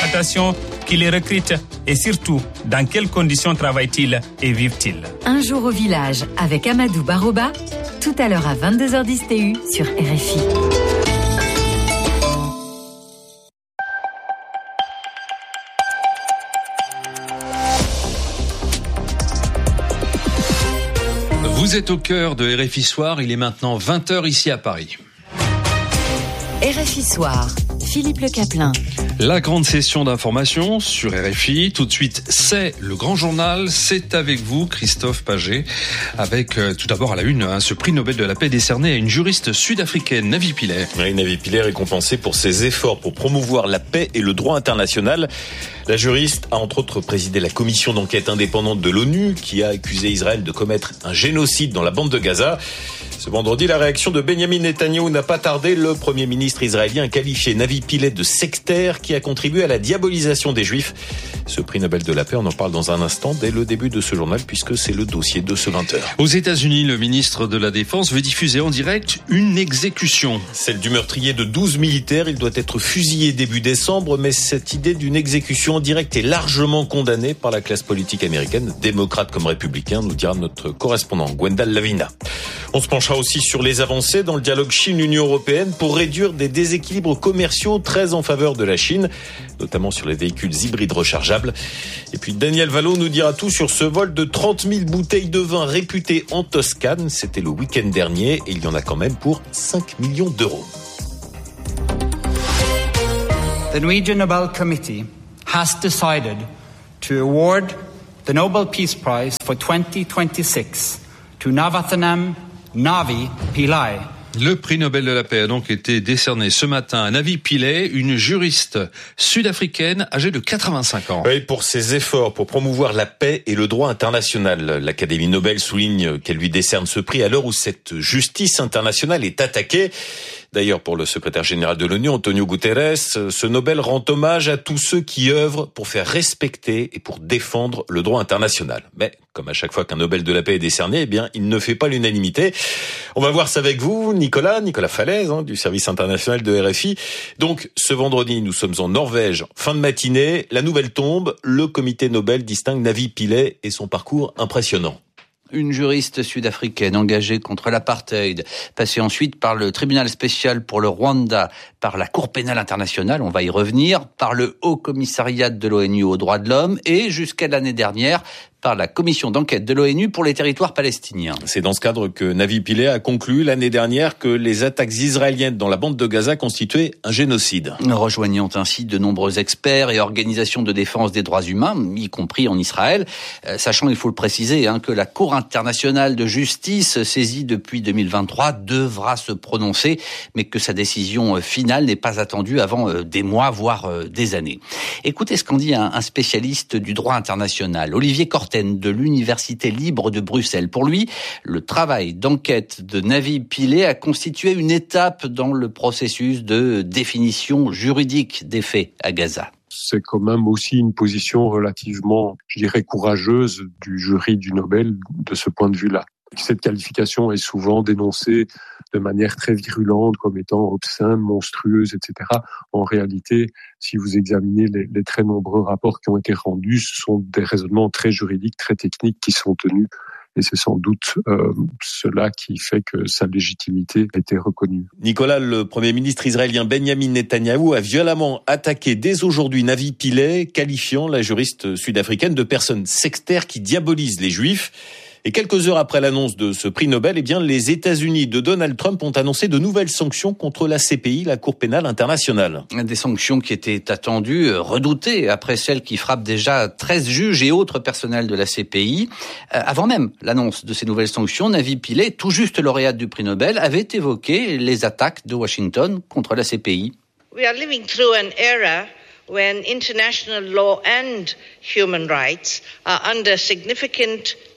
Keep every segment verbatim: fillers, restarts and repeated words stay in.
l'exploitation qui les recrute et surtout, dans quelles conditions travaillent-ils et vivent-ils? Un jour au village avec Amadou Baroba, tout à l'heure à vingt-deux heures dix T U sur R F I. Vous êtes au cœur de R F I Soir, il est maintenant vingt heures ici à Paris. R F I Soir, Philippe Le Caplin. La grande session d'information sur R F I. Tout de suite, c'est le grand journal. C'est avec vous, Christophe Paget, avec euh, tout d'abord à la une, hein, ce prix Nobel de la paix décerné à une juriste sud-africaine, Navi Pillay. Oui, Navi Pillay récompensée pour ses efforts pour promouvoir la paix et le droit international. La juriste a entre autres présidé la commission d'enquête indépendante de l'ONU qui a accusé Israël de commettre un génocide dans la bande de Gaza. Ce vendredi, la réaction de Benyamin Netanyahou n'a pas tardé. Le Premier ministre israélien a qualifié Navi Pillay de sectaire qui a contribué à la diabolisation des Juifs. Ce prix Nobel de la paix, on en parle dans un instant, dès le début de ce journal, puisque c'est le dossier de ce vingt heures. Aux États-Unis, le ministre de la Défense veut diffuser en direct une exécution. Celle du meurtrier de douze militaires. Il doit être fusillé début décembre, mais cette idée d'une exécution en direct est largement condamnée par la classe politique américaine, démocrate comme républicain, nous dira notre correspondant Gwendal Lavina. On se penchera aussi sur les avancées dans le dialogue Chine-Union européenne pour réduire des déséquilibres commerciaux très en faveur de la Chine, notamment sur les véhicules hybrides rechargeables. Et puis Daniel Vallot nous dira tout sur ce vol de trente mille bouteilles de vin réputées en Toscane. C'était le week-end dernier et il y en a quand même pour cinq millions d'euros. The Norwegian Nobel Committee has decided to award the Nobel Peace Prize for twenty twenty-six to Navathanam Navi Pillay. Le prix Nobel de la paix a donc été décerné ce matin à Navi Pillay, une juriste sud-africaine âgée de quatre-vingt-cinq ans. Oui, pour ses efforts pour promouvoir la paix et le droit international. L'Académie Nobel souligne qu'elle lui décerne ce prix à l'heure où cette justice internationale est attaquée. D'ailleurs, pour le secrétaire général de l'ONU, Antonio Guterres, ce Nobel rend hommage à tous ceux qui œuvrent pour faire respecter et pour défendre le droit international. Mais, comme à chaque fois qu'un Nobel de la paix est décerné, eh bien, il ne fait pas l'unanimité. On va voir ça avec vous, Nicolas, Nicolas Falaise, hein, du service international de R F I. Donc, ce vendredi, nous sommes en Norvège, fin de matinée, la nouvelle tombe, le comité Nobel distingue Navi Pillay et son parcours impressionnant. Une juriste sud-africaine engagée contre l'apartheid, passée ensuite par le tribunal spécial pour le Rwanda, par la Cour pénale internationale, on va y revenir, par le Haut Commissariat de l'ONU aux droits de l'homme et jusqu'à l'année dernière par la commission d'enquête de l'ONU pour les territoires palestiniens. C'est dans ce cadre que Navi Pillay a conclu l'année dernière que les attaques israéliennes dans la bande de Gaza constituaient un génocide. Rejoignant ainsi de nombreux experts et organisations de défense des droits humains, y compris en Israël, euh, sachant, il faut le préciser, hein, que la Cour internationale de justice, saisie depuis deux mille vingt-trois, devra se prononcer, mais que sa décision finale n'est pas attendue avant euh, des mois, voire euh, des années. Écoutez ce qu'en dit un, un spécialiste du droit international, Olivier Corten, de l'Université libre de Bruxelles. Pour lui, le travail d'enquête de Navi Pillay a constitué une étape dans le processus de définition juridique des faits à Gaza. C'est quand même aussi une position relativement, je dirais, courageuse du jury du Nobel de ce point de vue-là. Cette qualification est souvent dénoncée de manière très virulente comme étant obscène, monstrueuse, et cetera. En réalité, si vous examinez les, les très nombreux rapports qui ont été rendus, ce sont des raisonnements très juridiques, très techniques qui sont tenus. Et c'est sans doute euh, cela qui fait que sa légitimité a été reconnue. Nicolas, le Premier ministre israélien Benyamin Netanyahou a violemment attaqué dès aujourd'hui Navi Pillay, qualifiant la juriste sud-africaine de personne sectaire qui diabolise les Juifs. Et quelques heures après l'annonce de ce prix Nobel, eh bien, les États-Unis de Donald Trump ont annoncé de nouvelles sanctions contre la C P I, la Cour pénale internationale. Des sanctions qui étaient attendues, redoutées, après celles qui frappent déjà treize juges et autres personnels de la C P I. Euh, avant même l'annonce de ces nouvelles sanctions, Navi Pillay, tout juste lauréate du prix Nobel, avait évoqué les attaques de Washington contre la C P I. We are living through an era when international law and human rights are under significant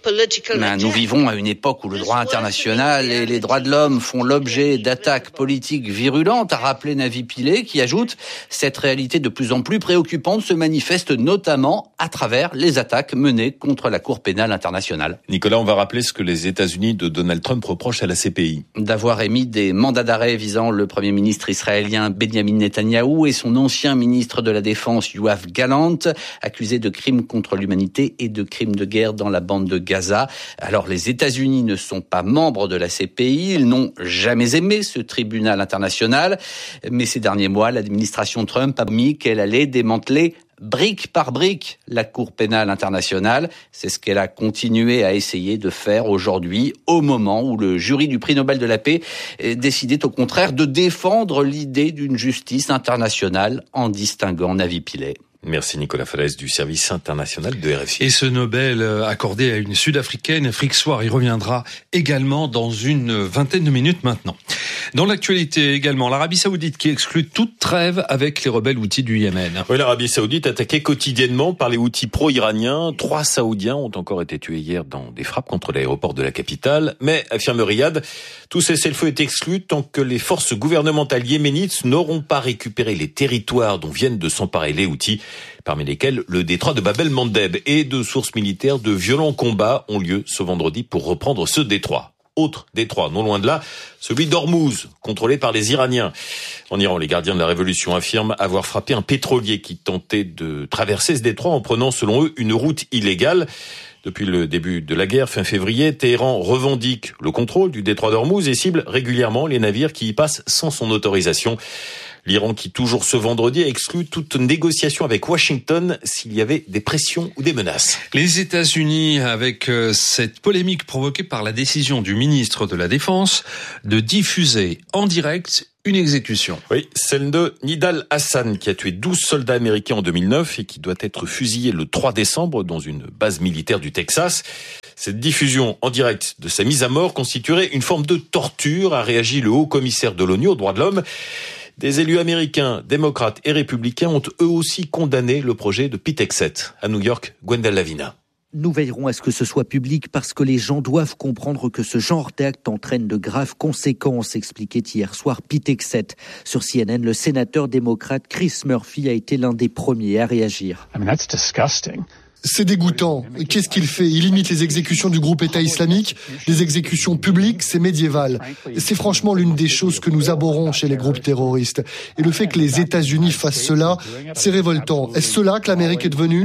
political Ben, attack. nous vivons à une époque où le droit international et les droits de l'homme font l'objet d'attaques politiques virulentes, a rappelé Navi Pillay, qui ajoute « Cette réalité de plus en plus préoccupante se manifeste notamment à travers les attaques menées contre la Cour pénale internationale. » Nicolas, on va rappeler ce que les États-Unis de Donald Trump reprochent à la C P I. D'avoir émis des mandats d'arrêt visant le premier ministre israélien Benjamin Netanyahou et son ancien ministre de la Défense Yoav Gallant, accusés de crimes contre l'humanité et de crimes de guerre dans la bande de Gaza. Alors les États-Unis ne sont pas membres de la C P I, ils n'ont jamais aimé ce tribunal international, mais ces derniers mois, l'administration Trump a promis qu'elle allait démanteler brique par brique la Cour pénale internationale. C'est ce qu'elle a continué à essayer de faire aujourd'hui, au moment où le jury du prix Nobel de la paix décidait au contraire de défendre l'idée d'une justice internationale en distinguant Navi Pillay. Merci Nicolas Falaise du service international de R F I. Et ce Nobel accordé à une Sud-Africaine, Frick Soir, y reviendra également dans une vingtaine de minutes maintenant. Dans l'actualité également, l'Arabie Saoudite qui exclut toute trêve avec les rebelles houthis du Yémen. Oui, l'Arabie Saoudite attaquée quotidiennement par les houthis pro-iraniens. Trois Saoudiens ont encore été tués hier dans des frappes contre l'aéroport de la capitale. Mais, affirme Riyad, tout cessez-le-feu est exclu tant que les forces gouvernementales yéménites n'auront pas récupéré les territoires dont viennent de s'emparer les houthis, parmi lesquels le détroit de Bab el-Mandeb. Et de sources militaires, de violents combats ont lieu ce vendredi pour reprendre ce détroit. Autre détroit, non loin de là, celui d'Ormuz, contrôlé par les Iraniens. En Iran, les gardiens de la révolution affirment avoir frappé un pétrolier qui tentait de traverser ce détroit en prenant, selon eux, une route illégale. Depuis le début de la guerre, fin février, Téhéran revendique le contrôle du détroit d'Ormuz et cible régulièrement les navires qui y passent sans son autorisation. L'Iran qui, toujours ce vendredi, a exclu toute négociation avec Washington s'il y avait des pressions ou des menaces. Les États-Unis, avec euh, cette polémique provoquée par la décision du ministre de la Défense de diffuser en direct une exécution. Oui, celle de Nidal Hassan, qui a tué douze soldats américains en deux mille neuf et qui doit être fusillé le trois décembre dans une base militaire du Texas. Cette diffusion en direct de sa mise à mort constituerait une forme de torture, a réagi le haut commissaire de l'ONU aux droits de l'homme. Des élus américains, démocrates et républicains ont eux aussi condamné le projet de Pete Hegseth. À New York, Gwendal Lavina. Nous veillerons à ce que ce soit public parce que les gens doivent comprendre que ce genre d'acte entraîne de graves conséquences, expliquait hier soir Pete Hegseth. Sur C N N, le sénateur démocrate Chris Murphy a été l'un des premiers à réagir. I mean, that's disgusting. C'est dégoûtant. Qu'est-ce qu'il fait? Il imite les exécutions du groupe État islamique. Les exécutions publiques, c'est médiéval. C'est franchement l'une des choses que nous abhorrons chez les groupes terroristes. Et le fait que les États-Unis fassent cela, c'est révoltant. Est-ce cela que l'Amérique est devenue?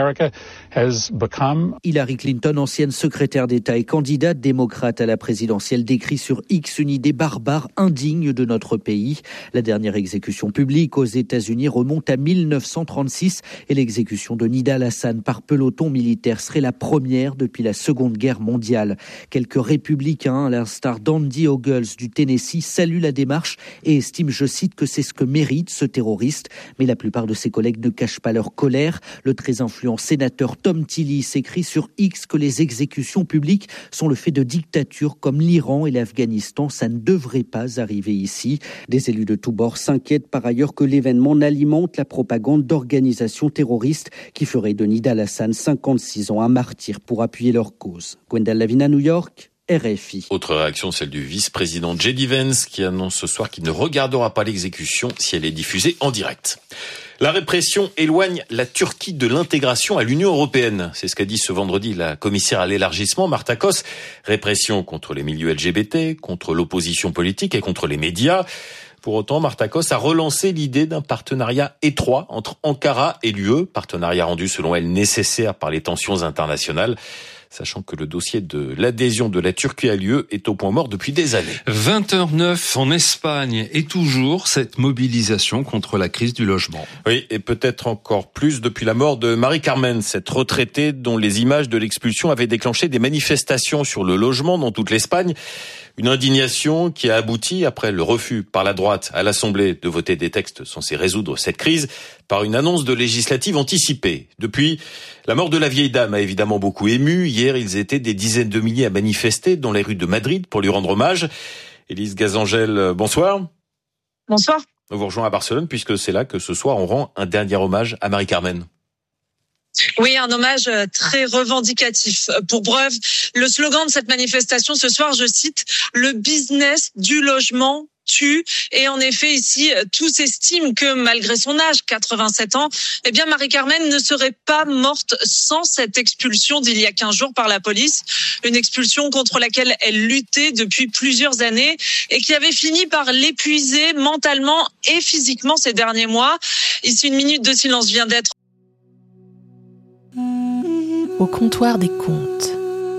Hillary Clinton, ancienne secrétaire d'État et candidate démocrate à la présidentielle, décrit sur X une idée barbare, indigne de notre pays. La dernière exécution publique aux États-Unis remonte à mille neuf cent trente-six et l'exécution de Nidal Hassan par peloton militaire serait la première depuis la Seconde Guerre mondiale. Quelques républicains, à l'instar d'Andy Ogles du Tennessee, saluent la démarche et estiment, je cite, que c'est ce que mérite ce terroriste. Mais la plupart de ses collègues ne cachent pas leur colère. Le très influent sénateur Tom Tillis écrit sur X que les exécutions publiques sont le fait de dictatures comme l'Iran et l'Afghanistan. Ça ne devrait pas arriver ici. Des élus de tous bords s'inquiètent par ailleurs que l'événement n'alimente la propagande d'organisations terroristes qui feraient de Nidal Hassan, cinquante-six ans, un martyr pour appuyer leur cause. Gwendal Lavina, New York, R F I. Autre réaction, celle du vice-président J D Vance, qui annonce ce soir qu'il ne regardera pas l'exécution si elle est diffusée en direct. La répression éloigne la Turquie de l'intégration à l'Union européenne. C'est ce qu'a dit ce vendredi la commissaire à l'élargissement, Marta Kos. Répression contre les milieux L G B T, contre l'opposition politique et contre les médias. Pour autant, Marta Kos a relancé l'idée d'un partenariat étroit entre Ankara et l'U E, partenariat rendu selon elle nécessaire par les tensions internationales, sachant que le dossier de l'adhésion de la Turquie à l'U E est au point mort depuis des années. vingt heures neuf en Espagne et toujours cette mobilisation contre la crise du logement. Oui, et peut-être encore plus depuis la mort de Marie-Carmen, cette retraitée dont les images de l'expulsion avaient déclenché des manifestations sur le logement dans toute l'Espagne. Une indignation qui a abouti, après le refus par la droite à l'Assemblée de voter des textes censés résoudre cette crise, par une annonce de législative anticipée. Depuis, la mort de la vieille dame a évidemment beaucoup ému. Hier, ils étaient des dizaines de milliers à manifester dans les rues de Madrid pour lui rendre hommage. Élise Gazangel, bonsoir. Bonsoir. On vous rejoint à Barcelone puisque c'est là que ce soir on rend un dernier hommage à Marie-Carmen. Oui, un hommage très revendicatif. Pour preuve, le slogan de cette manifestation ce soir, je cite, « Le business du logement tue ». Et en effet, ici, tous estiment que malgré son âge, quatre-vingt-sept ans, eh bien, Marie-Carmen ne serait pas morte sans cette expulsion d'il y a quinze jours par la police. Une expulsion contre laquelle elle luttait depuis plusieurs années et qui avait fini par l'épuiser mentalement et physiquement ces derniers mois. Ici, une minute de silence vient d'être au comptoir des contes.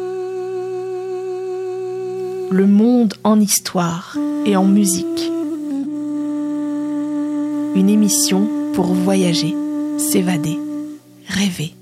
Le monde en histoire et en musique. Une émission pour voyager, s'évader, rêver.